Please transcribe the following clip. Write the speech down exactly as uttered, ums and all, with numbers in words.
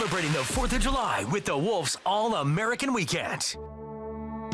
Celebrating the fourth of July with the Wolves All-American Weekend.